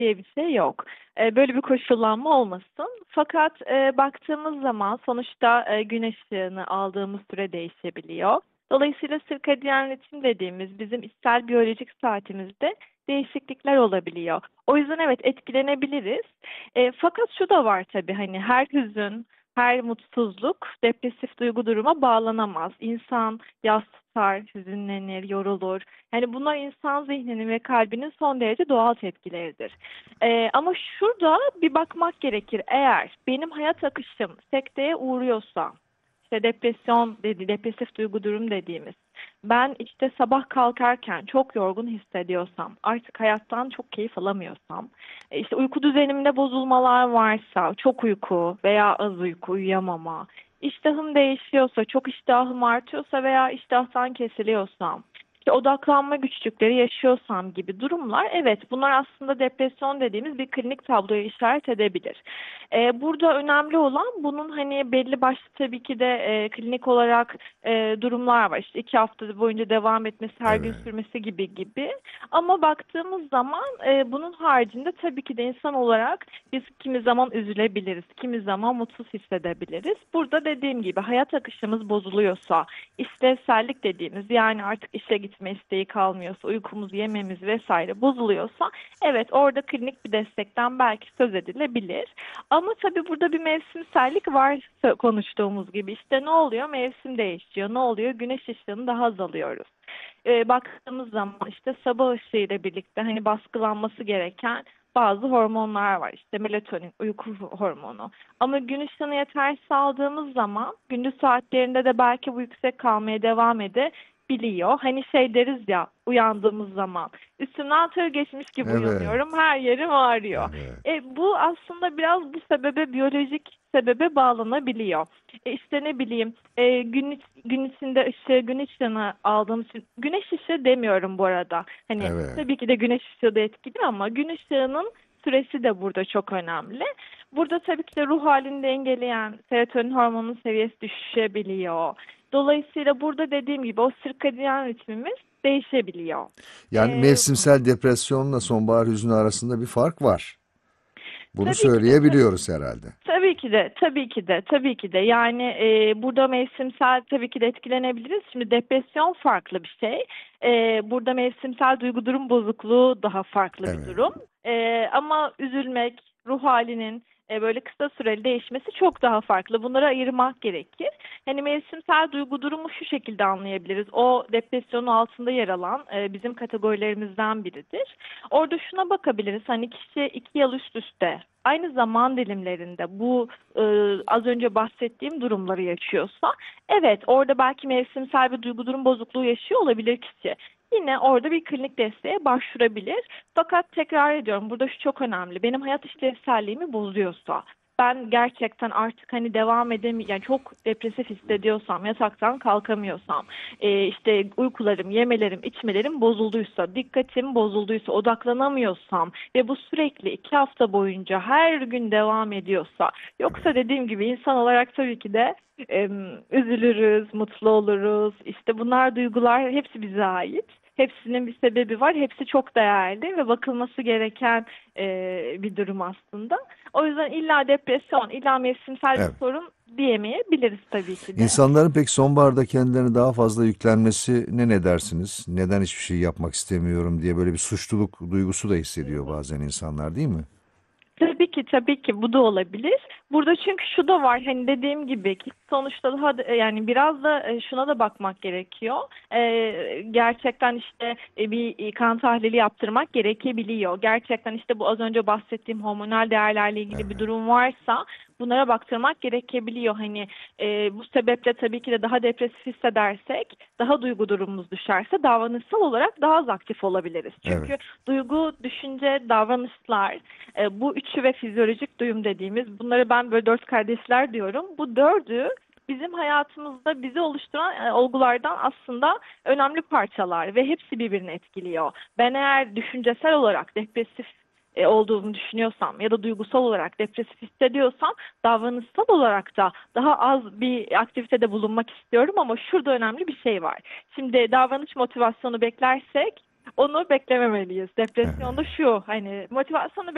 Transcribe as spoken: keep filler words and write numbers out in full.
diye bir şey yok. E, böyle bir koşullanma olmasın. Fakat e, baktığımız zaman sonuçta e, güneş ışığını aldığımız süre değişebiliyor. Dolayısıyla sirkadiyen ritim dediğimiz bizim içsel biyolojik saatimizde değişiklikler olabiliyor. O yüzden evet etkilenebiliriz. E, fakat şu da var tabii hani her hüzün, her mutsuzluk depresif duygu duruma bağlanamaz. İnsan yas tutar, hüzünlenir, yorulur. Yani bunlar insan zihninin ve kalbinin son derece doğal tepkileridir. Ee, ama şurada bir bakmak gerekir. Eğer benim hayat akışım sekteye uğruyorsa, işte depresyon dedi, depresif duygu durum dediğimiz. Ben işte sabah kalkarken çok yorgun hissediyorsam, artık hayattan çok keyif alamıyorsam, e, işte uyku düzenimde bozulmalar varsa, çok uyku veya az uyku, uyuyamama, iştahım değişiyorsa, çok iştahım artıyorsa veya iştahtan kesiliyorsam, işte odaklanma güçlükleri yaşıyorsam gibi durumlar, evet bunlar aslında depresyon dediğimiz bir klinik tabloya işaret edebilir. Ee, burada önemli olan bunun hani belli başlı tabii ki de e, klinik olarak e, durumlar var. İşte iki hafta boyunca devam etmesi, her gün Evet. sürmesi gibi gibi. Ama baktığımız zaman e, bunun haricinde tabii ki de insan olarak biz kimi zaman üzülebiliriz, kimi zaman mutsuz hissedebiliriz. Burada dediğim gibi hayat akışımız bozuluyorsa, işlevsellik dediğimiz yani artık işe gitme isteği kalmıyorsa, uykumuz, yememiz vesaire bozuluyorsa evet orada klinik bir destekten belki söz edilebilir. Ama tabii burada bir mevsimsellik var konuştuğumuz gibi. İşte ne oluyor? Mevsim değişiyor. Ne oluyor? Güneş ışığını daha az alıyoruz. Ee, baktığımız zaman işte sabah ışığıyla birlikte hani baskılanması gereken bazı hormonlar var. İşte melatonin, uyku hormonu. Ama gün ışığını yetersiz aldığımız zaman gündüz saatlerinde de belki bu yüksek kalmaya devam edebiliyor. Hani şey deriz ya uyandığımız zaman üstümden tır geçmiş gibi Evet. uyanıyorum. Her yerim ağrıyor. Evet. E, bu aslında biraz bu sebebe biyolojik sebebe bağlanabiliyor. E, işte ne bileyim e, gün, iç- gün içinde ışığı, gün ışığını aldığımız için güneş ışığı demiyorum bu arada. Hani Evet. tabii ki de güneş ışığı da etkili ama gün ışığının süresi de burada çok önemli. Burada tabii ki de ruh halini dengeleyen serotonin hormonunun seviyesi düşebiliyor. Dolayısıyla burada dediğim gibi o sirkadiyen ritmimiz değişebiliyor. Yani E, mevsimsel depresyonla sonbahar hüznü arasında bir fark var. Bunu tabii ki de tabii. söyleyebiliyoruz herhalde. Tabii ki de, tabii ki de, tabii ki de. Yani e, burada mevsimsel tabii ki de etkilenebiliriz. Şimdi depresyon farklı bir şey. E, burada mevsimsel duygu durum bozukluğu daha farklı bir Evet. durum. E, ama üzülmek, ruh halinin e, böyle kısa süreli değişmesi çok daha farklı. Bunları ayırmak gerekir. Hani mevsimsel duygu durumu şu şekilde anlayabiliriz. O depresyonun altında yer alan e, bizim kategorilerimizden biridir. Orada şuna bakabiliriz. Hani kişi iki yıl üst üste aynı zaman dilimlerinde bu e, az önce bahsettiğim durumları yaşıyorsa evet orada belki mevsimsel bir duygu durum bozukluğu yaşıyor olabilir kişi. Yine orada bir klinik desteğe başvurabilir. Fakat tekrar ediyorum burada şu çok önemli. Benim hayat işlevselliğimi bozuyorsa ben gerçekten artık hani devam edemiyorum yani çok depresif hissediyorsam yataktan kalkamıyorsam e, işte uykularım, yemelerim, içmelerim bozulduysa, dikkatim bozulduysa, odaklanamıyorsam ve bu sürekli iki hafta boyunca her gün devam ediyorsa, yoksa dediğim gibi insan olarak tabii ki de e, üzülürüz, mutlu oluruz. İşte bunlar duygular hepsi bize ait. Hepsinin bir sebebi var. Hepsi çok değerli ve bakılması gereken e, bir durum aslında. O yüzden illa depresyon, illa mevsimsel bir Evet. sorun diyemeyebiliriz tabii ki de. İnsanların pek sonbaharda kendilerine daha fazla yüklenmesi ne ne dersiniz? Neden hiçbir şey yapmak istemiyorum diye böyle bir suçluluk duygusu da hissediyor bazen insanlar, değil mi? Tabii ki tabii ki bu da olabilir. Burada çünkü şu da var hani dediğim gibi ki sonuçta daha da- yani biraz da e, şuna da bakmak gerekiyor. Ee, gerçekten işte e, bir kan tahlili yaptırmak gerekebiliyor. Gerçekten işte bu az önce bahsettiğim hormonal değerlerle ilgili bir Evet. durum varsa bunlara baktırmak gerekebiliyor. Hani e, bu sebeple tabii ki de daha depresif hissedersek, daha duygu durumumuz düşerse davranışsal olarak daha az aktif olabiliriz. Evet. Çünkü duygu, düşünce, davranışlar e, bu üçü ve fizyolojik duyum dediğimiz bunları ben böyle dört kardeşler diyorum. Bu dördü bizim hayatımızda bizi oluşturan e, olgulardan aslında önemli parçalar ve hepsi birbirini etkiliyor. Ben eğer düşüncesel olarak depresif e, olduğumu düşünüyorsam ya da duygusal olarak depresif hissediyorsam davranışsal olarak da daha az bir aktivitede bulunmak istiyorum ama şurada önemli bir şey var. Şimdi davranış motivasyonu beklersek onu beklememeliyiz. Depresyonda Evet. şu hani motivasyonu